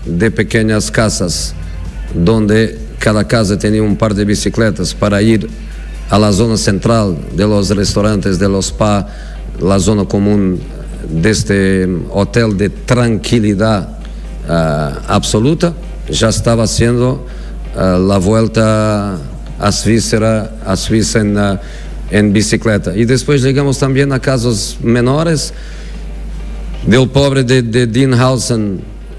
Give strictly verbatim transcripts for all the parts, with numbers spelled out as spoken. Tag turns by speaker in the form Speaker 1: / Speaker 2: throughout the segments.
Speaker 1: de pequeñas casas, donde cada casa tenía un par de bicicletas para ir a la zona central de los restaurantes, de los spa, la zona común de este hotel de tranquilidad uh, absoluta. Ya estaba haciendo uh, la vuelta a Suiza, a Suiza en, uh, en bicicleta. Y después llegamos también a casos menores del pobre de, de Dean Howson,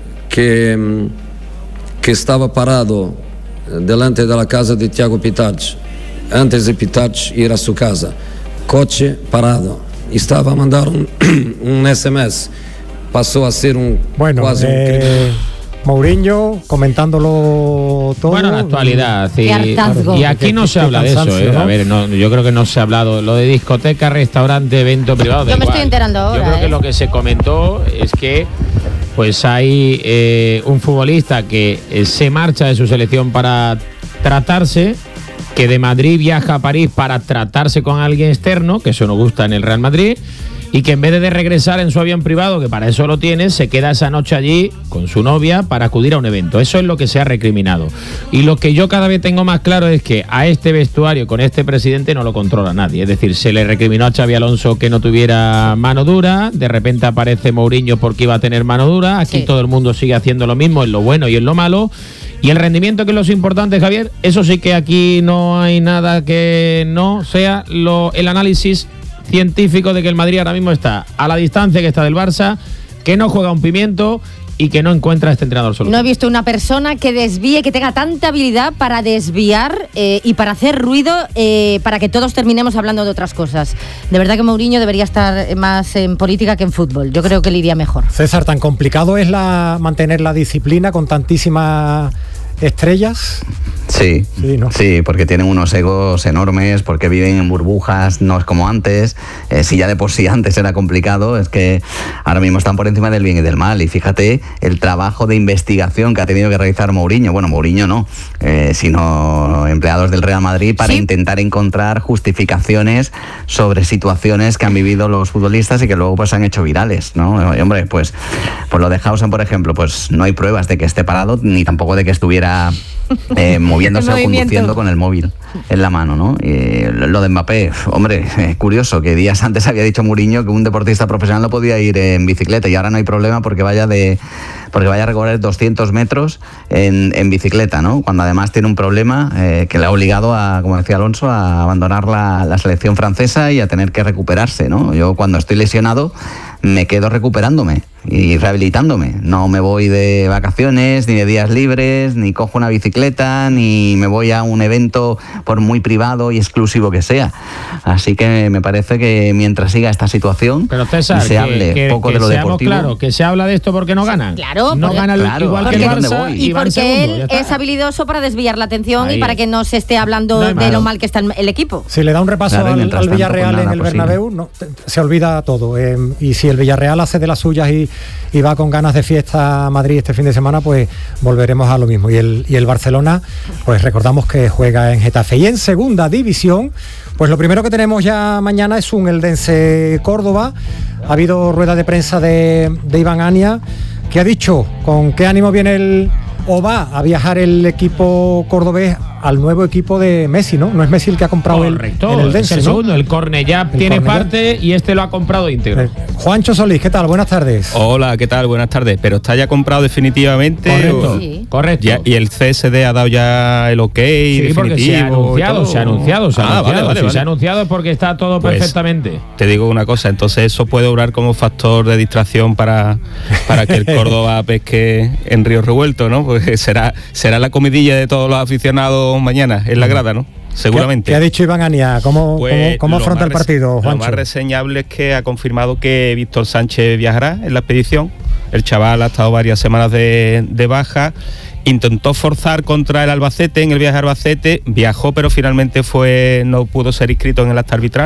Speaker 1: que, que estaba parado delante de la casa de Thiago Pitach, antes de Pitach ir a su casa, coche parado, estaba a mandar un, un S M S, pasó a ser un
Speaker 2: bueno,
Speaker 1: quasi
Speaker 2: eh, un Mourinho comentándolo todo.
Speaker 3: Bueno, la actualidad, sí.
Speaker 2: Claro,
Speaker 3: y aquí no se habla de eso, ¿eh?
Speaker 2: ¿no?
Speaker 3: A ver, no, yo creo que no se ha hablado lo de discoteca, restaurante, evento privado.
Speaker 4: Yo me
Speaker 3: igual.
Speaker 4: estoy enterando ahora.
Speaker 3: Yo creo
Speaker 4: ¿eh?
Speaker 3: que lo que se comentó es que pues hay eh, un futbolista que eh, se marcha de su selección para tratarse, que de Madrid viaja a París para tratarse con alguien externo, que eso no gusta en el Real Madrid, y que en vez de regresar en su avión privado, que para eso lo tiene, se queda esa noche allí con su novia para acudir a un evento. Eso es lo que se ha recriminado. Y lo que yo cada vez tengo más claro es que a este vestuario con este presidente no lo controla nadie. Es decir, se le recriminó a Xabi Alonso que no tuviera mano dura, de repente aparece Mourinho porque iba a tener mano dura, aquí sí. Todo el mundo sigue haciendo lo mismo en lo bueno y en lo malo. Y el rendimiento, que es lo importante, Javier, eso sí que aquí no hay nada que no sea lo, el análisis científico de que el Madrid ahora mismo está a la distancia que está del Barça, que no juega un pimiento y que no encuentra a este entrenador solo.
Speaker 4: No he visto una persona que desvíe, que tenga tanta habilidad para desviar eh, y para hacer ruido, eh, para que todos terminemos hablando de otras cosas. De verdad que Mourinho debería estar más en política que en fútbol. Yo creo que le iría mejor.
Speaker 2: César, ¿tan complicado es la mantener la disciplina con tantísimas estrellas?
Speaker 5: Sí, sí, ¿no? Sí, porque tienen unos egos enormes, porque viven en burbujas, no es como antes. Eh, si ya de por sí antes era complicado, es que ahora mismo están por encima del bien y del mal. Y fíjate el trabajo de investigación que ha tenido que realizar Mourinho, bueno, Mourinho no, eh, sino empleados del Real Madrid para ¿Sí? intentar encontrar justificaciones sobre situaciones que han vivido los futbolistas y que luego pues han hecho virales, ¿no? Y, hombre, pues, pues lo de Howson, por ejemplo, pues no hay pruebas de que esté parado, ni tampoco de que estuviera eh, moviéndose o conduciendo con el móvil en la mano, ¿no? Y lo de Mbappé, hombre, eh, curioso, que días antes había dicho Mourinho que un deportista profesional no podía ir en bicicleta y ahora no hay problema porque vaya de porque vaya a recorrer doscientos metros en, en bicicleta, ¿no? Cuando además tiene un problema eh, que le ha obligado a, como decía Alonso, a abandonar la, la selección francesa y a tener que recuperarse, ¿no? Yo cuando estoy lesionado me quedo recuperándome y rehabilitándome. No me voy de vacaciones, ni de días libres, ni cojo una bicicleta, ni me voy a un evento por muy privado y exclusivo que sea. Así que me parece que mientras siga esta situación,
Speaker 3: pero César,
Speaker 5: se
Speaker 3: que,
Speaker 5: hable
Speaker 3: que,
Speaker 5: poco
Speaker 3: que
Speaker 5: de lo deportivo.
Speaker 3: Claro, que se habla de esto porque no ganan.
Speaker 4: Claro,
Speaker 3: no
Speaker 4: porque,
Speaker 3: ganan
Speaker 5: claro,
Speaker 3: igual que el Barça
Speaker 4: y, y porque
Speaker 3: segundo,
Speaker 4: él es habilidoso para desviar la atención
Speaker 3: Ahí
Speaker 4: y para
Speaker 3: es.
Speaker 4: que no se esté hablando
Speaker 3: no,
Speaker 4: de
Speaker 3: claro.
Speaker 4: lo mal que está el, el equipo.
Speaker 2: Si le da un repaso
Speaker 5: claro,
Speaker 2: al, al Villarreal
Speaker 5: tanto, pues
Speaker 2: en el
Speaker 5: posible.
Speaker 2: Bernabéu, no, te, se olvida todo. Eh, y si el Villarreal hace de las suyas y, y va con ganas de fiesta a Madrid este fin de semana, pues volveremos a lo mismo. Y el, y el Barcelona, pues recordamos que juega en Getafe. Y en segunda división, pues lo primero que tenemos ya mañana es un Eldense Córdoba. Ha habido rueda de prensa de, de Iván Ania, que ha dicho con qué ánimo viene el o va a viajar el equipo cordobés al nuevo equipo de Messi, ¿no? No es Messi el que ha comprado
Speaker 3: Correcto,
Speaker 2: el, el Eldense,
Speaker 3: es el
Speaker 2: ¿no?
Speaker 3: segundo, el Cornellá tiene
Speaker 2: Cornellá.
Speaker 3: parte y este lo ha comprado íntegro.
Speaker 2: Eh, Juancho Solís, ¿qué tal? Buenas tardes.
Speaker 6: Hola, ¿qué tal? Buenas tardes. ¿Pero está ya comprado definitivamente?
Speaker 3: Correcto,
Speaker 6: o...
Speaker 4: sí.
Speaker 3: correcto.
Speaker 6: Ya, ¿y el C S D ha dado ya el ok
Speaker 3: Sí,
Speaker 6: definitivo?
Speaker 3: porque se ha anunciado, se ha anunciado, se ha
Speaker 6: Ah,
Speaker 3: anunciado.
Speaker 6: vale, vale,
Speaker 3: si
Speaker 6: vale.
Speaker 3: se ha anunciado es porque está todo
Speaker 6: Pues,
Speaker 3: perfectamente.
Speaker 6: Te digo una cosa, entonces eso puede obrar como factor de distracción para, para que el Córdoba pesque en Río Revuelto, ¿no? Pues será, será la comidilla de todos los aficionados mañana en la grada, ¿no? Seguramente.
Speaker 2: ¿Qué, qué ha dicho Iván Ania? ¿Cómo,
Speaker 6: Pues,
Speaker 2: cómo, cómo
Speaker 6: lo
Speaker 2: afronta
Speaker 6: más
Speaker 2: el partido,
Speaker 6: res-
Speaker 2: Juancho?
Speaker 6: Lo más reseñable es que ha confirmado que Víctor Sánchez viajará en la expedición. El chaval ha estado varias semanas de, de baja. Intentó forzar contra el Albacete en el viaje a Albacete, viajó pero finalmente fue no pudo ser inscrito en el acta arbitral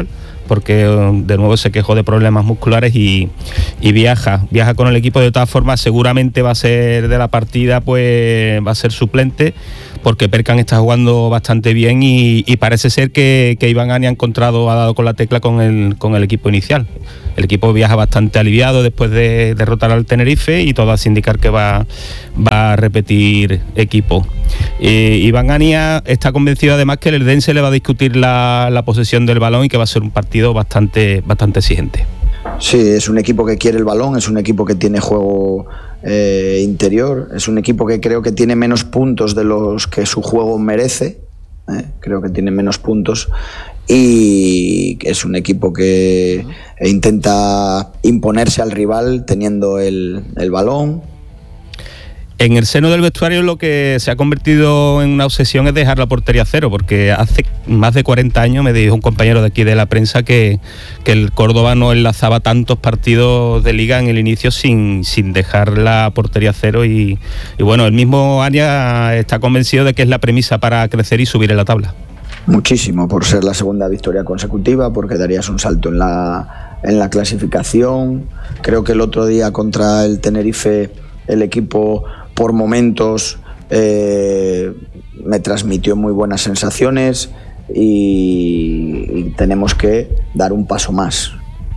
Speaker 6: porque de nuevo se quejó de problemas musculares y, y viaja, viaja con el equipo. De todas formas, seguramente va a ser de la partida, pues va a ser suplente, porque Perkan está jugando bastante bien y, y parece ser que, que Iván Ania ha encontrado, ha dado con la tecla con el, con el equipo inicial. El equipo viaja bastante aliviado después de derrotar al Tenerife y todo hace indicar que va, va a repetir equipo. Eh, Iván Ania está convencido además que el Eldense le va a discutir la, la posesión del balón y que va a ser un partido bastante, bastante exigente.
Speaker 7: Sí, es un equipo que quiere el balón, es un equipo que tiene juego eh, interior, es un equipo que creo que tiene menos puntos de los que su juego merece, eh, creo que tiene menos puntos, y es un equipo que intenta imponerse al rival teniendo el, el balón.
Speaker 6: En el seno del vestuario lo que se ha convertido en una obsesión es dejar la portería cero, porque hace más de cuarenta años me dijo un compañero de aquí de la prensa que, que el Córdoba no enlazaba tantos partidos de liga en el inicio sin, sin dejar la portería cero y, y bueno, el mismo Ania está convencido de que es la premisa para crecer y subir en la tabla.
Speaker 7: Muchísimo, por ser la segunda victoria consecutiva, porque darías un salto en la, en la clasificación. Creo que el otro día contra el Tenerife el equipo por momentos eh, me transmitió muy buenas sensaciones y, y tenemos que dar un paso más.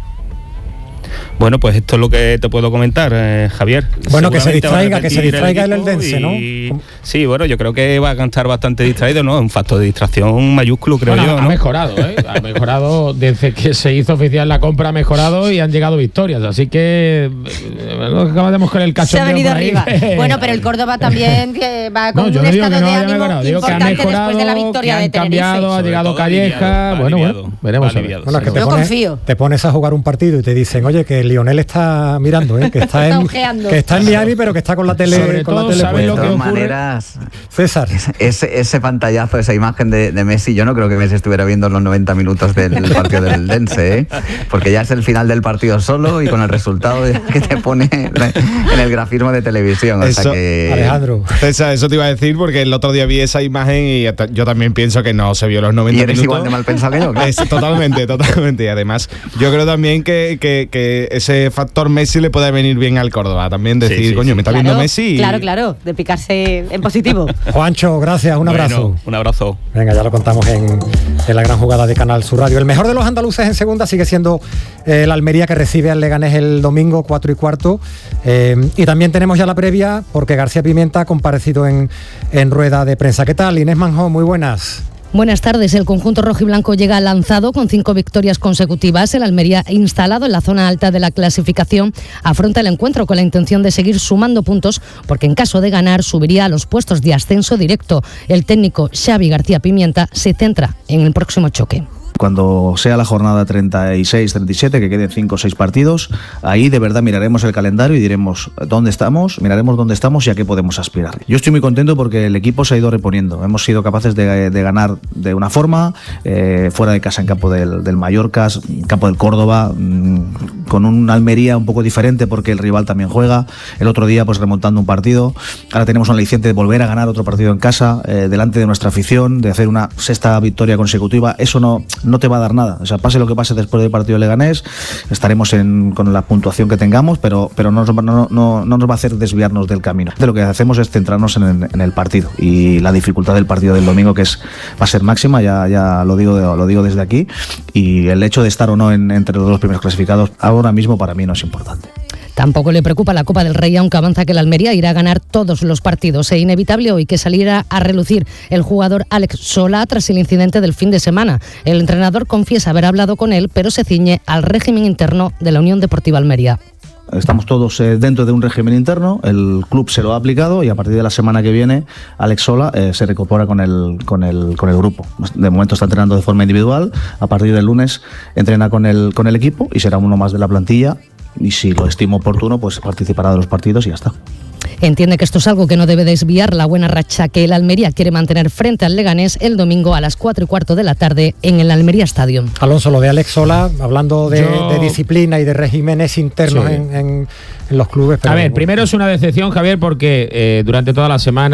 Speaker 6: Bueno, pues esto es lo que te puedo comentar, eh, Javier.
Speaker 2: Bueno, que se distraiga, que se distraiga el Eldense, ¿no?
Speaker 6: Sí, bueno, yo creo que va a estar bastante distraído, ¿no? Un factor de distracción mayúsculo, creo
Speaker 3: bueno,
Speaker 6: yo,
Speaker 3: ha
Speaker 6: ¿no?
Speaker 3: mejorado, ¿eh? Ha mejorado desde que se hizo oficial la compra, ha mejorado y han llegado victorias. Así que acabamos con el cachondeo.
Speaker 4: Se ha venido
Speaker 3: por ahí.
Speaker 4: arriba. Bueno, pero el Córdoba también que va con
Speaker 3: no, yo
Speaker 4: un
Speaker 3: no digo
Speaker 4: estado
Speaker 3: que no
Speaker 4: de
Speaker 3: haya
Speaker 4: ánimo
Speaker 3: mejorado, digo que ha
Speaker 4: importante
Speaker 3: mejorado,
Speaker 4: después de la victoria
Speaker 3: que
Speaker 4: de
Speaker 3: han
Speaker 4: Tenerife.
Speaker 3: cambiado, ha llegado Calleja. Bueno, bueno, veremos.
Speaker 6: Aliviado,
Speaker 2: bueno, que te
Speaker 4: Yo
Speaker 2: pones,
Speaker 4: confío.
Speaker 2: te pones a jugar un partido y te dicen, oye, que Lionel está mirando, ¿eh? que está
Speaker 4: Está
Speaker 2: en,
Speaker 4: ojeando.
Speaker 2: que está en Miami, pero que está con la tele.
Speaker 3: Sobre
Speaker 2: con
Speaker 3: todo,
Speaker 2: la tele
Speaker 3: ¿sabes lo
Speaker 2: puesta.
Speaker 5: De
Speaker 3: que
Speaker 5: todas
Speaker 3: ocurre?
Speaker 5: maneras,
Speaker 2: César.
Speaker 5: ese, ese pantallazo, esa imagen de, de Messi, yo no creo que Messi estuviera viendo los noventa minutos del partido del Eldense, ¿eh? Porque ya es el final del partido solo y con el resultado que te pone en el grafismo de televisión. O
Speaker 8: Eso,
Speaker 5: sea que...
Speaker 2: Alejandro.
Speaker 8: César, eso te iba a decir porque el otro día vi esa imagen y yo también pienso que no se vio los noventa
Speaker 5: ¿Y eres
Speaker 8: minutos.
Speaker 5: igual de mal pensado que yo?
Speaker 8: Es, totalmente, totalmente. Y además, yo creo también que, que, que ese factor Messi le puede venir bien al Córdoba. También decir,
Speaker 6: Sí, sí,
Speaker 8: coño,
Speaker 6: sí.
Speaker 8: me está
Speaker 4: Claro,
Speaker 8: viendo Messi. Y...
Speaker 4: Claro, claro, de picarse en positivo.
Speaker 2: Juancho, gracias, un abrazo.
Speaker 6: Bueno, un abrazo.
Speaker 2: Venga, ya lo contamos en, en la gran jugada de Canal Sur Radio. El mejor de los andaluces en segunda sigue siendo eh, el Almería, que recibe al Leganés el domingo, cuatro y cuarto. Eh, y también tenemos ya la previa, porque García Pimienta ha comparecido en, en rueda de prensa. ¿Qué tal, Inés Manjón? Muy buenas.
Speaker 9: Buenas tardes. El conjunto rojiblanco llega lanzado con cinco victorias consecutivas. El Almería, instalado en la zona alta de la clasificación, afronta el encuentro con la intención de seguir sumando puntos, porque en caso de ganar subiría a los puestos de ascenso directo. El técnico Xavi García Pimienta se centra en el próximo choque.
Speaker 10: Cuando sea la jornada treinta y seis treinta y siete, que queden cinco o seis partidos, ahí de verdad miraremos el calendario y diremos dónde estamos, miraremos dónde estamos y a qué podemos aspirar. Yo estoy muy contento porque el equipo se ha ido reponiendo. Hemos sido capaces de, de ganar de una forma, eh, fuera de casa en campo del, del Mallorca, en campo del Córdoba, mmm, con un Almería un poco diferente porque el rival también juega. El otro día pues remontando un partido. Ahora tenemos un aliciente de volver a ganar otro partido en casa, eh, delante de nuestra afición, de hacer una sexta victoria consecutiva. Eso no... no te va a dar nada, o sea, pase lo que pase después del partido de Leganés, estaremos en, con la puntuación que tengamos, pero, pero no, nos, no, no, no nos va a hacer desviarnos del camino. De lo que hacemos es centrarnos en el, en el partido y la dificultad del partido del domingo, que es va a ser máxima, ya, ya lo digo lo digo desde aquí, y el hecho de estar o no en, entre los dos primeros clasificados ahora mismo para mí no es importante.
Speaker 9: Tampoco le preocupa la Copa del Rey, aunque avanza que el Almería irá a ganar todos los partidos. Es inevitable hoy que saliera a relucir el jugador Alex Solá tras el incidente del fin de semana. El entrenador confiesa haber hablado con él, pero se ciñe al régimen interno de la Unión Deportiva Almería.
Speaker 10: Estamos todos eh, dentro de un régimen interno, el club se lo ha aplicado y a partir de la semana que viene Alex Solá eh, se reincorpora con el, con, el, con el grupo. De momento está entrenando de forma individual, a partir del lunes entrena con el, con el equipo y será uno más de la plantilla. Y si lo estimo oportuno, pues participará de los partidos y ya está.
Speaker 9: Entiende que esto es algo que no debe desviar la buena racha que el Almería quiere mantener frente al Leganés el domingo a las cuatro y cuarto de la tarde en el Almería Stadium.
Speaker 2: Alonso, lo de Alex Solá, hablando de,
Speaker 3: Yo...
Speaker 2: de disciplina y de regímenes internos sí. en, en, en los clubes. Pero
Speaker 3: a ver,
Speaker 2: bueno.
Speaker 3: primero es una decepción, Javier, porque eh, durante toda la semana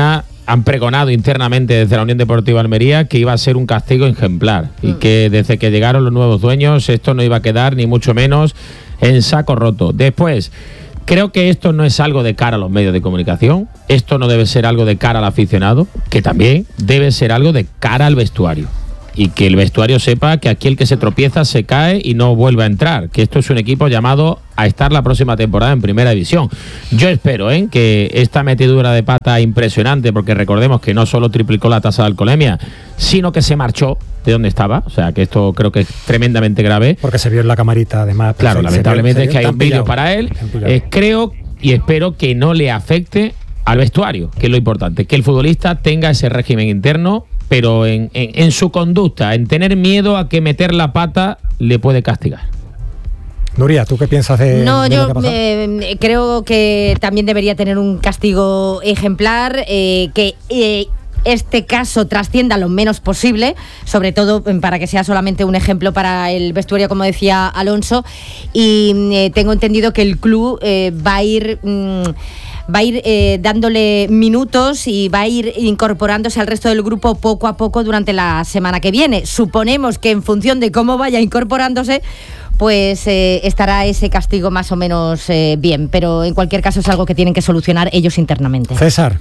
Speaker 3: han pregonado internamente desde la Unión Deportiva Almería que iba a ser un castigo ejemplar mm. y que desde que llegaron los nuevos dueños esto no iba a quedar ni mucho menos en saco roto. Después, creo que esto no es algo de cara a los medios de comunicación, esto no debe ser algo de cara al aficionado, que también debe ser algo de cara al vestuario. Y que el vestuario sepa que aquí el que se tropieza se cae y no vuelve a entrar, que esto es un equipo llamado a estar la próxima temporada en Primera División. Yo espero ¿eh? que esta metidura de pata impresionante, porque recordemos que no solo triplicó la tasa de alcoholemia, sino que se marchó de donde estaba, o sea que esto creo que es tremendamente grave.
Speaker 2: Porque se vio en la camarita además.
Speaker 3: Claro, lamentablemente es que hay un vídeo para él. Eh, creo y espero que no le afecte al vestuario, que es lo importante, que el futbolista tenga ese régimen interno, pero en, en, en su conducta, en tener miedo a que meter la pata le puede castigar.
Speaker 2: Nuria, ¿tú qué piensas de
Speaker 4: No,
Speaker 2: de
Speaker 4: yo
Speaker 2: lo que
Speaker 4: eh, creo que también debería tener un castigo ejemplar, eh, que eh, este caso trascienda lo menos posible, sobre todo para que sea solamente un ejemplo para el vestuario, como decía Alonso, y eh, tengo entendido que el club eh, va a ir... Mmm, va a ir eh, dándole minutos y va a ir incorporándose al resto del grupo poco a poco durante la semana que viene. Suponemos que en función de cómo vaya incorporándose, pues eh, estará ese castigo más o menos eh, bien, pero en cualquier caso es algo que tienen que solucionar ellos internamente.
Speaker 2: César.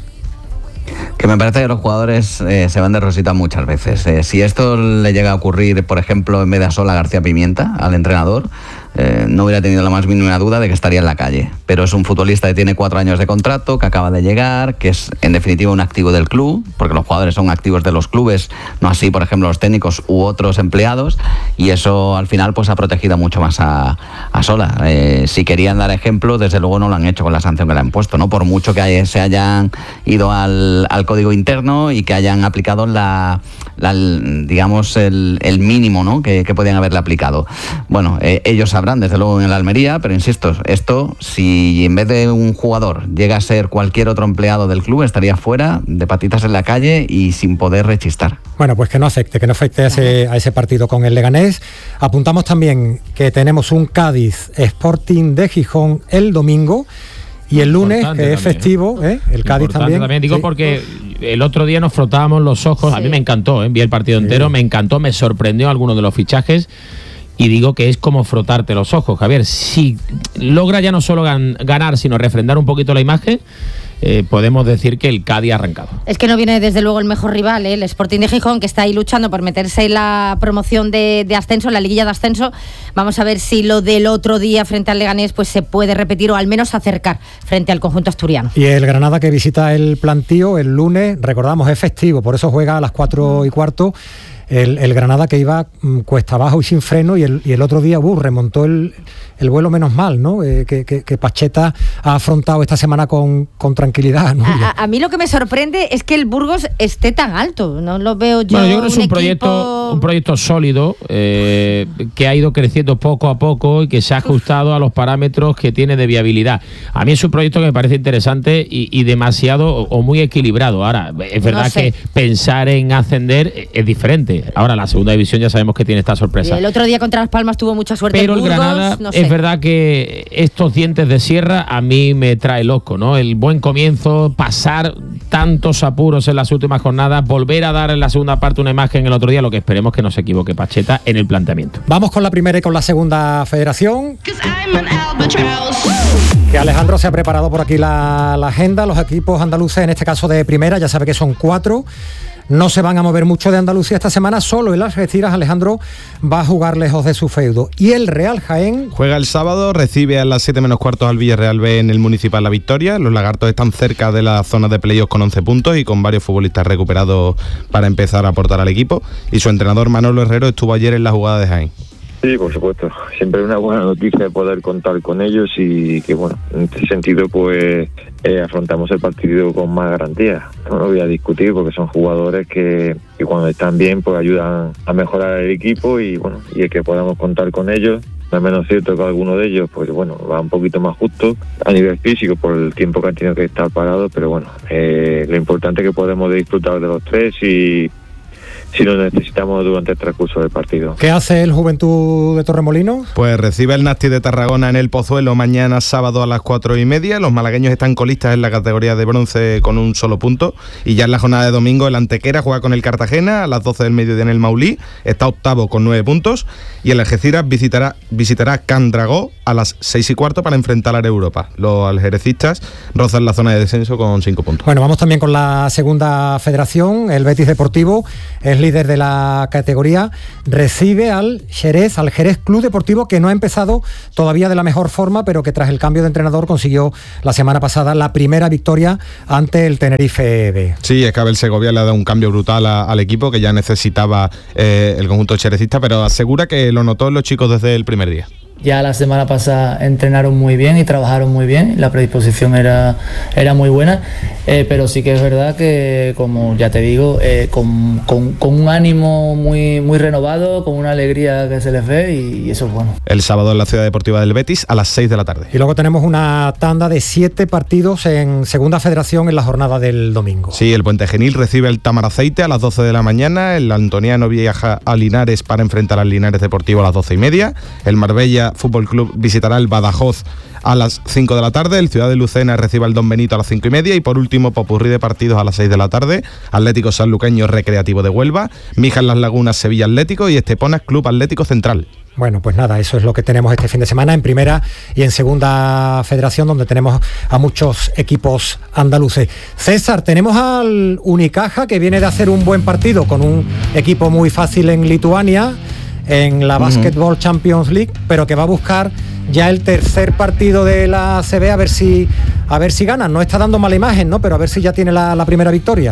Speaker 5: Que me parece que los jugadores eh, se van de rosita muchas veces. Eh, si esto le llega a ocurrir, por ejemplo, en vez de a Sola García Pimienta, al entrenador, eh, no hubiera tenido la más mínima duda de que estaría en la calle. Pero es un futbolista que tiene cuatro años de contrato, que acaba de llegar, que es en definitiva un activo del club, porque los jugadores son activos de los clubes, no así, por ejemplo, los técnicos u otros empleados, y eso al final pues ha protegido mucho más a, a Sola. Eh, si querían dar ejemplo, desde luego no lo han hecho con la sanción que le han puesto, ¿no? Por mucho que hay, se hayan ido al, al código interno y que hayan aplicado la, la digamos el, el mínimo, ¿no? que, que podían haberle aplicado. Bueno, eh, ellos sabrán desde luego en la Almería, pero insisto, esto si en vez de un jugador llega a ser cualquier otro empleado del club, estaría fuera de patitas en la calle y sin poder rechistar.
Speaker 2: Bueno, pues que no afecte, que no afecte a ese, a ese partido con el Leganés. Apuntamos también que tenemos un Cádiz Sporting de Gijón el domingo. Y el lunes, importante que es también, festivo, ¿eh? El Cádiz importante también.
Speaker 3: también. Digo, sí, porque el otro día nos frotábamos los ojos, sí. A mí me encantó, ¿eh? Vi el partido sí. entero, me encantó, me sorprendió alguno de los fichajes. Y digo que es como frotarte los ojos, Javier. Si logra ya no solo gan- ganar, sino refrendar un poquito la imagen, eh, podemos decir que el Cádiz ha arrancado.
Speaker 4: Es que no viene desde luego el mejor rival, ¿eh? El Sporting de Gijón, que está ahí luchando por meterse en la promoción de, de ascenso, en la liguilla de ascenso. Vamos a ver si lo del otro día frente al Leganés pues se puede repetir o al menos acercar frente al conjunto asturiano.
Speaker 2: Y el Granada, que visita el Plantío el lunes, recordamos, es festivo, por eso juega a las cuatro y cuarto. El, el Granada, que iba mmm, cuesta abajo y sin freno, y el, y el otro día uh, remontó el, el vuelo menos mal, ¿no? Eh, que, que, que Pacheta ha afrontado esta semana con, con tranquilidad, ¿no?
Speaker 4: A, a mí lo que me sorprende es que el Burgos esté tan alto, no lo veo yo.
Speaker 3: Bueno, yo creo que es un,
Speaker 4: un
Speaker 3: proyecto, un proyecto sólido, eh, que ha ido creciendo poco a poco y que se ha ajustado a los parámetros que tiene de viabilidad. A mí es un proyecto que me parece interesante y, y demasiado o, o muy equilibrado. Ahora, es verdad no sé. que pensar en ascender es diferente. Ahora la segunda división ya sabemos que tiene esta sorpresa.
Speaker 4: El otro día contra Las Palmas tuvo mucha suerte.
Speaker 3: Pero
Speaker 4: el, Burgos,
Speaker 3: el Granada,
Speaker 4: no sé.
Speaker 3: Es verdad que estos dientes de sierra a mí me trae loco, ¿no? El buen comienzo, pasar tantos apuros en las últimas jornadas, volver a dar en la segunda parte una imagen el otro día, lo que esperemos que no se equivoque Pacheta en el planteamiento.
Speaker 2: Vamos con la primera y con la segunda federación. Que Alejandro se ha preparado por aquí la, la agenda. Los equipos andaluces, en este caso de primera, ya sabe que son cuatro. No se van a mover mucho de Andalucía esta semana, solo el Algeciras, Alejandro, va a jugar lejos de su feudo. Y el Real Jaén...
Speaker 8: Juega el sábado, recibe a las siete menos cuartos al Villarreal B en el Municipal La Victoria. Los lagartos están cerca de la zona de playoffs con once puntos y con varios futbolistas recuperados para empezar a aportar al equipo. Y su entrenador Manolo Herrero estuvo ayer en la jugada de Jaén.
Speaker 11: Sí, por supuesto. Siempre es una buena noticia poder contar con ellos y que, bueno, en este sentido, pues eh, afrontamos el partido con más garantía. No lo voy a discutir porque son jugadores que, que cuando están bien, pues ayudan a mejorar el equipo y, bueno, y el que podamos contar con ellos. No es menos cierto que alguno de ellos, pues bueno, va un poquito más justo a nivel físico por el tiempo que han tenido que estar parados, pero bueno, eh, lo importante es que podemos disfrutar de los tres y si lo necesitamos durante el transcurso del partido.
Speaker 2: ¿Qué hace el Juventud de Torremolinos?
Speaker 8: Pues recibe el Nasti de Tarragona en el Pozuelo mañana sábado a las cuatro y media. Los malagueños están colistas en la categoría de bronce con un solo punto. Y ya en la jornada de domingo el Antequera juega con el Cartagena a las doce del mediodía en el Maulí. Está octavo con nueve puntos. Y el Algeciras visitará, visitará Candragó a las seis y cuarto para enfrentar a Europa. Los algerecistas rozan la zona de descenso con cinco puntos.
Speaker 2: Bueno, vamos también con la segunda federación. El Betis Deportivo es líder de la categoría. Recibe al Jerez, al Jerez Club Deportivo, que no ha empezado todavía de la mejor forma, pero que tras el cambio de entrenador consiguió la semana pasada la primera victoria ante el Tenerife B.
Speaker 8: Sí, es que Abel Segovia le ha dado un cambio brutal a, al equipo que ya necesitaba eh, el conjunto cherecista, pero asegura que lo notó en los chicos desde el primer día.
Speaker 12: Ya la semana pasada entrenaron muy bien y trabajaron muy bien, la predisposición era, era muy buena, eh, pero sí que es verdad que, como ya te digo, eh, con, con, con un ánimo muy, muy renovado, con una alegría que se les ve y, y eso es bueno.
Speaker 8: El sábado en la Ciudad Deportiva del Betis a las seis de la tarde.
Speaker 2: Y luego tenemos una tanda de siete partidos en Segunda Federación en la jornada del domingo.
Speaker 8: Sí, el Puente Genil recibe el Tamaraceite a las doce de la mañana, el Antoniano viaja a Linares para enfrentar al Linares Deportivo a las doce y media, el Marbella Fútbol Club visitará el Badajoz a las cinco de la tarde, el Ciudad de Lucena recibe al Don Benito a las cinco y media y por último popurrí de partidos a las seis de la tarde, Atlético Sanluqueño Recreativo de Huelva, Mijas Las Lagunas Sevilla Atlético y Esteponas Club Atlético Central.
Speaker 2: Bueno, pues nada, eso es lo que tenemos este fin de semana en Primera y en Segunda Federación, donde tenemos a muchos equipos andaluces. César, tenemos al Unicaja, que viene de hacer un buen partido con un equipo muy fácil en Lituania, en la uh-huh. Basketball Champions League, pero que va a buscar ya el tercer partido de la A C B a ver si a ver si gana. No está dando mala imagen, ¿no? Pero a ver si ya tiene la, la primera victoria.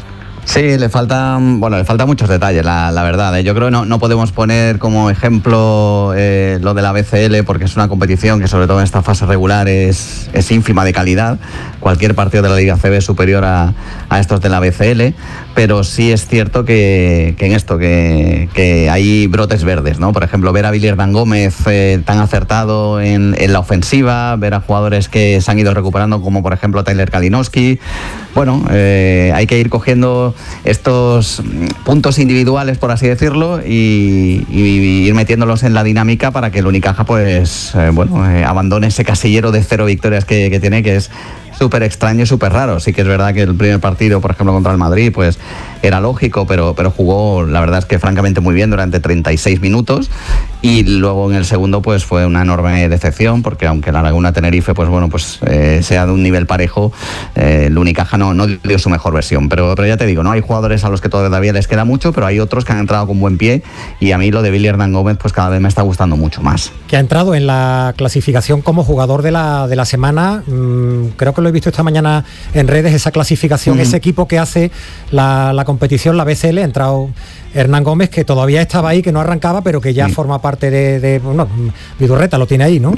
Speaker 5: Sí, le faltan, bueno, le faltan muchos detalles, la, la verdad. ¿eh? Yo creo que no, no podemos poner como ejemplo eh, lo de la B C L, porque es una competición que sobre todo en esta fase regular es, es ínfima de calidad. Cualquier partido de la Liga A C B es superior a, a estos de la B C L, pero sí es cierto que, que en esto, que, que hay brotes verdes, ¿no? Por ejemplo, ver a Billy Hernán Gómez eh, tan acertado en, en la ofensiva, ver a jugadores que se han ido recuperando, como por ejemplo Tyler Kalinowski. Bueno, eh, hay que ir cogiendo estos puntos individuales, por así decirlo, y, y ir metiéndolos en la dinámica para que el Unicaja pues eh, bueno eh, abandone ese casillero de cero victorias que, que tiene, que es súper extraño y súper raro. Sí que es verdad que el primer partido, por ejemplo, contra el Madrid, pues era lógico, pero, pero jugó, la verdad es que francamente muy bien durante treinta y seis minutos, y luego en el segundo pues fue una enorme decepción, porque aunque la Laguna Tenerife pues bueno pues eh, sea de un nivel parejo, eh, el Unicaja no, no dio su mejor versión, pero, pero ya te digo, no hay jugadores a los que todavía les queda mucho, pero hay otros que han entrado con buen pie, y a mí lo de Billy Hernán Gómez pues cada vez me está gustando mucho más.
Speaker 2: Que ha entrado en la clasificación como jugador de la, de la semana, mmm, creo que lo he visto esta mañana en redes, esa clasificación, mm. ese equipo que hace la, la competición, la B C L, ha entrado Hernán Gómez, que todavía estaba ahí, que no arrancaba, pero que ya sí. forma parte de, de bueno, Vidorreta lo tiene ahí, ¿no?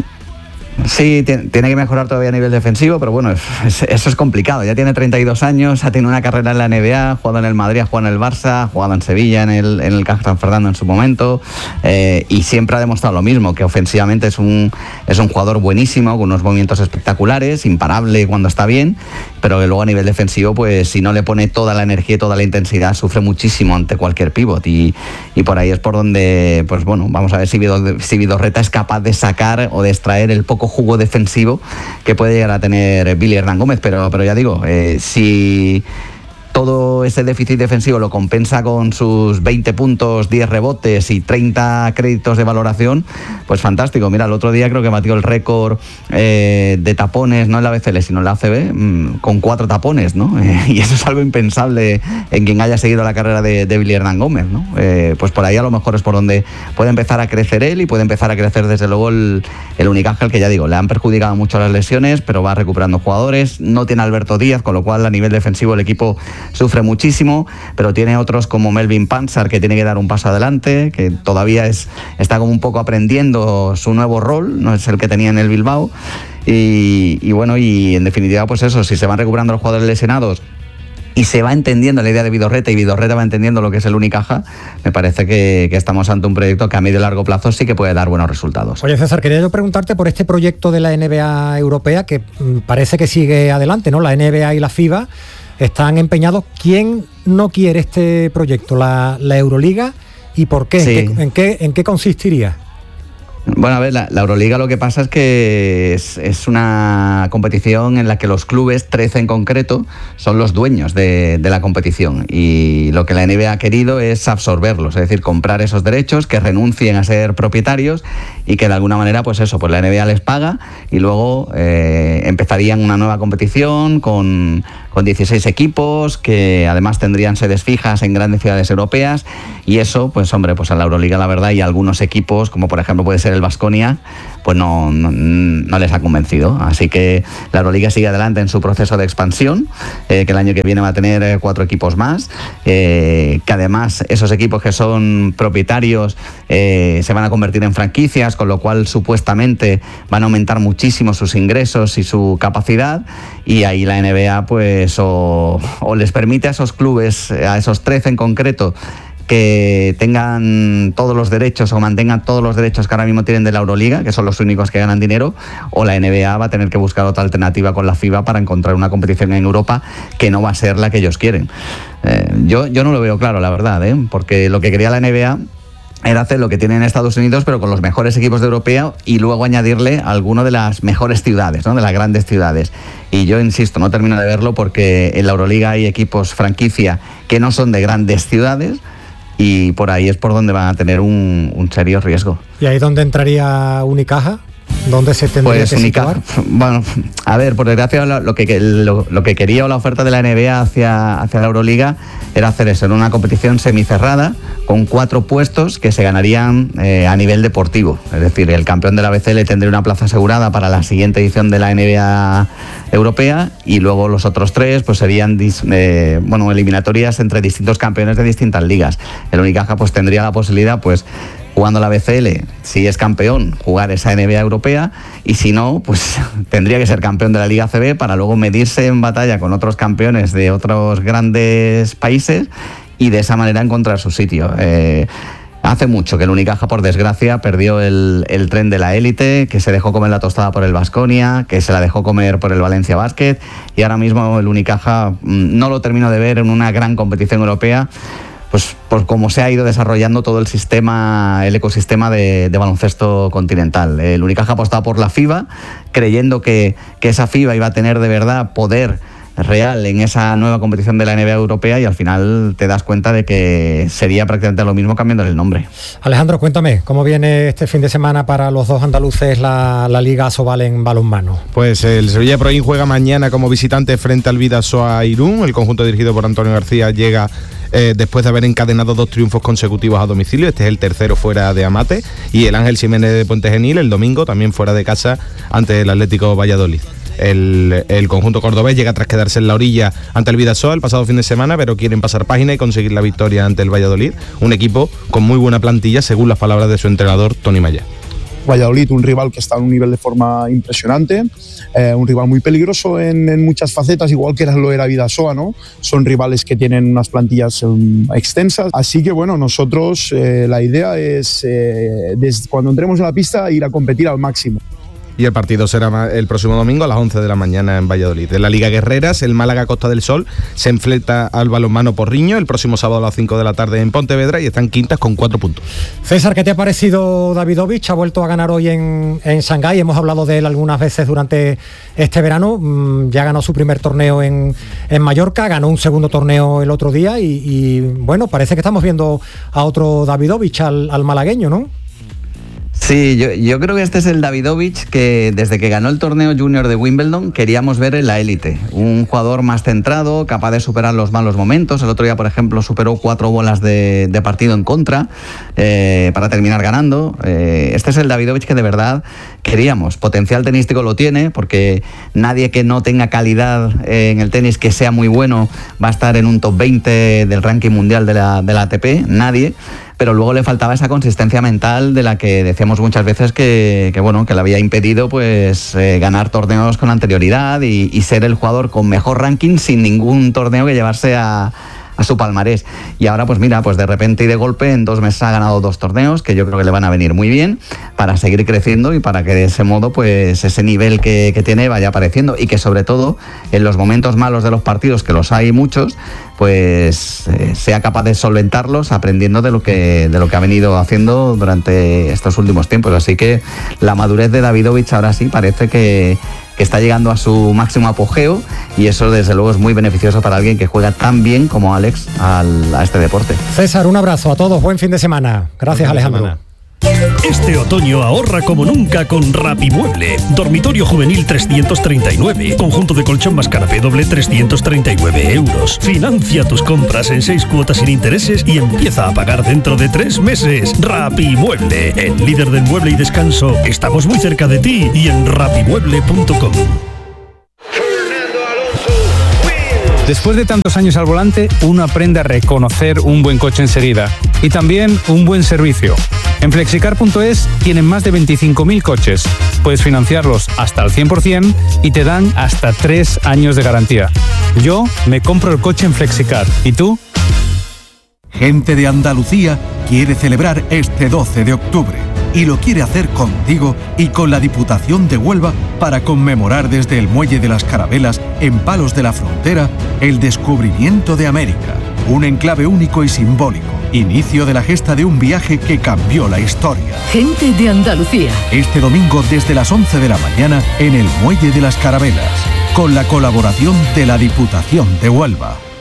Speaker 5: Sí, tiene, tiene que mejorar todavía a nivel defensivo, pero bueno, es, eso es complicado. Ya tiene treinta y dos años, ha tenido una carrera en la N B A, ha jugado en el Madrid, ha jugado en el Barça, ha jugado en Sevilla, en el, en el Caja San Fernando en su momento, eh, y siempre ha demostrado lo mismo, que ofensivamente es un, es un jugador buenísimo, con unos movimientos espectaculares, imparable cuando está bien, pero que luego a nivel defensivo, pues si no le pone toda la energía y toda la intensidad, sufre muchísimo ante cualquier pívot, y, y por ahí es por donde, pues bueno, vamos a ver si, Vidor, si Vidorreta es capaz de sacar o de extraer el poco jugo defensivo que puede llegar a tener Billy Hernán Gómez, pero, pero ya digo, eh, si todo ese déficit defensivo lo compensa con sus veinte puntos, diez rebotes y treinta créditos de valoración, pues fantástico. Mira, el otro día creo que batió el récord eh, de tapones, no en la B C L, sino en la A C B, mmm, con cuatro tapones, ¿no? Eh, y eso es algo impensable en quien haya seguido la carrera de, de Billy Hernán Gómez, ¿no? Eh, pues por ahí a lo mejor es por donde puede empezar a crecer él, y puede empezar a crecer desde luego el, el Unicaja, que ya digo, le han perjudicado mucho las lesiones, pero va recuperando jugadores. No tiene a Alberto Díaz, con lo cual a nivel defensivo el equipo sufre muchísimo, pero tiene otros como Melvin Pansar, que tiene que dar un paso adelante, que todavía es, está como un poco aprendiendo su nuevo rol, no es el que tenía en el Bilbao, y, y bueno, y en definitiva pues eso, si se van recuperando los jugadores lesionados y se va entendiendo la idea de Vidorreta, y Vidorreta va entendiendo lo que es el Unicaja, me parece que, que estamos ante un proyecto que a medio y largo plazo sí que puede dar buenos resultados.
Speaker 2: Oye, César, quería yo preguntarte por este proyecto de la N B A europea, que mmm, parece que sigue adelante, ¿no? La N B A y la FIBA están empeñados. ¿Quién no quiere este proyecto? ¿La, la Euroliga? ¿Y por qué?
Speaker 5: Sí.
Speaker 2: ¿En qué, en qué, en qué consistiría?
Speaker 5: Bueno, a ver, la, la Euroliga lo que pasa es que es, es una competición en la que los clubes, trece en concreto, son los dueños de, de la competición, y lo que la N B A ha querido es absorberlos, es decir, comprar esos derechos, que renuncien a ser propietarios y que de alguna manera, pues eso, pues la N B A les paga y luego eh, empezarían una nueva competición con, con dieciséis equipos que además tendrían sedes fijas en grandes ciudades europeas, y eso, pues hombre, pues a la Euroliga la verdad y a algunos equipos, como por ejemplo puede ser el Baskonia, pues no, no, no les ha convencido. Así que la Euroliga sigue adelante en su proceso de expansión, eh, que el año que viene va a tener eh, cuatro equipos más, eh, que además esos equipos que son propietarios eh, se van a convertir en franquicias, con lo cual supuestamente van a aumentar muchísimo sus ingresos y su capacidad, y ahí la N B A pues o, o les permite a esos clubes, a esos trece en concreto, que tengan todos los derechos o mantengan todos los derechos que ahora mismo tienen de la Euroliga, que son los únicos que ganan dinero, o la N B A va a tener que buscar otra alternativa con la FIBA para encontrar una competición en Europa que no va a ser la que ellos quieren. Eh, yo, yo no lo veo claro, la verdad, ¿eh? Porque lo que quería la N B A era hacer lo que tiene en Estados Unidos, pero con los mejores equipos de Europa, y luego añadirle a alguno de las mejores ciudades, ¿no? De las grandes ciudades. Y yo insisto, no termino de verlo, porque en la Euroliga hay equipos franquicia que no son de grandes ciudades, y por ahí es por donde van a tener un, un serio riesgo.
Speaker 2: ¿Y ahí dónde entraría Unicaja? ¿Dónde se tendría
Speaker 5: pues
Speaker 2: que
Speaker 5: Unicaja,
Speaker 2: situar?
Speaker 5: Bueno, a ver, por desgracia lo, lo, que, lo, lo que quería o la oferta de la N B A hacia, hacia la Euroliga era hacer eso, en una competición semicerrada con cuatro puestos que se ganarían eh, a nivel deportivo. Es decir, el campeón de la B C L tendría una plaza asegurada para la siguiente edición de la N B A europea, y luego los otros tres pues serían eh, bueno, eliminatorias entre distintos campeones de distintas ligas. El Unicaja pues tendría la posibilidad, pues jugando la B C L, si es campeón, jugar esa N B A europea, y si no, pues tendría que ser campeón de la Liga A C B para luego medirse en batalla con otros campeones de otros grandes países y de esa manera encontrar su sitio. Eh, hace mucho que el Unicaja, por desgracia, perdió el, el tren de la élite, que se dejó comer la tostada por el Baskonia, que se la dejó comer por el Valencia Basket, y ahora mismo el Unicaja no lo termino de ver en una gran competición europea, pues por cómo se ha ido desarrollando todo el sistema, el ecosistema de, de baloncesto continental. El Unicaja apostaba por la FIBA, creyendo que, que esa FIBA iba a tener de verdad poder real en esa nueva competición de la N B A europea, y al final te das cuenta de que sería prácticamente lo mismo cambiándole el nombre.
Speaker 2: Alejandro, cuéntame, ¿cómo viene este fin de semana para los dos andaluces la, la Liga Asobal en balonmano?
Speaker 8: Pues el Sevilla Pro In juega mañana como visitante frente al Bidasoa Irún. El conjunto dirigido por Antonio García llega eh, después de haber encadenado dos triunfos consecutivos a domicilio. Este es el tercero fuera de Amate, y el Ángel Jiménez de Puente Genil el domingo también fuera de casa ante el Atlético Valladolid. El, el conjunto cordobés llega tras quedarse en la orilla ante el Bidasoa el pasado fin de semana, pero quieren pasar página y conseguir la victoria ante el Valladolid, un equipo con muy buena plantilla según las palabras de su entrenador Toni Maya.
Speaker 13: Valladolid, un rival que está a un nivel de forma impresionante, eh, un rival muy peligroso en, en muchas facetas, igual que lo era Bidasoa, ¿no? Son rivales que tienen unas plantillas um, extensas, así que bueno, nosotros eh, la idea es, eh, desde cuando entremos en la pista, ir a competir al máximo.
Speaker 8: Y el partido será el próximo domingo a las once de la mañana en Valladolid. En la Liga Guerreras, el Málaga Costa del Sol se enfrenta al balonmano Porriño el próximo sábado a las cinco de la tarde en Pontevedra, y están quintas con cuatro puntos.
Speaker 2: César, ¿qué te ha parecido Davidovich? Ha vuelto a ganar hoy en, en Shanghái. Hemos hablado de él algunas veces durante este verano. Mm, ya ganó su primer torneo en, en Mallorca, ganó un segundo torneo el otro día y, y bueno, parece que estamos viendo a otro Davidovich, al, al malagueño, ¿no?
Speaker 5: Sí, yo, yo creo que este es el Davidovich que desde que ganó el torneo junior de Wimbledon queríamos ver en la élite. Un jugador más centrado, capaz de superar los malos momentos. El otro día, por ejemplo, superó cuatro bolas de, de partido en contra eh, para terminar ganando. Eh, este es el Davidovich que de verdad queríamos. Potencial tenístico lo tiene, porque nadie que no tenga calidad en el tenis que sea muy bueno va a estar en un top veinte del ranking mundial de la, de la A T P. Nadie. Pero luego le faltaba esa consistencia mental de la que decíamos muchas veces que, que bueno, que le había impedido pues eh, ganar torneos con anterioridad y, y ser el jugador con mejor ranking sin ningún torneo que llevarse a, a su palmarés. Y ahora pues mira, pues de repente y de golpe en dos meses ha ganado dos torneos que yo creo que le van a venir muy bien para seguir creciendo y para que de ese modo pues ese nivel que, que tiene vaya apareciendo y que sobre todo en los momentos malos de los partidos, que los hay muchos, pues eh, sea capaz de solventarlos aprendiendo de lo que de lo que ha venido haciendo durante estos últimos tiempos. Así que la madurez de Davidovich ahora sí parece que, que está llegando a su máximo apogeo y eso desde luego es muy beneficioso para alguien que juega tan bien como Alex al, a este deporte.
Speaker 2: César, un abrazo a todos, buen fin de semana. Gracias, Alejandro.
Speaker 14: Semana. Este otoño ahorra como nunca con Rapimueble. Dormitorio juvenil trescientos treinta y nueve. Conjunto de colchón más canapé doble trescientos treinta y nueve euros. Financia tus compras en seis cuotas sin intereses y empieza a pagar dentro de tres meses. Rapimueble, el líder del mueble y descanso. Estamos muy cerca de ti y en rapimueble punto com.
Speaker 15: Después de tantos años al volante, uno aprende a reconocer un buen coche enseguida y también un buen servicio. En flexicar punto es tienen más de veinticinco mil coches. Puedes financiarlos hasta el cien por ciento y te dan hasta tres años de garantía. Yo me compro el coche en Flexicar. ¿Y tú?
Speaker 16: Gente de Andalucía quiere celebrar este doce de octubre y lo quiere hacer contigo y con la Diputación de Huelva para conmemorar desde el Muelle de las Carabelas, en Palos de la Frontera, el descubrimiento de América. Un enclave único y simbólico. Inicio de la gesta de un viaje que cambió la historia.
Speaker 17: Gente de Andalucía.
Speaker 16: Este domingo desde las once de la mañana en el Muelle de las Carabelas, con la colaboración de la Diputación de Huelva.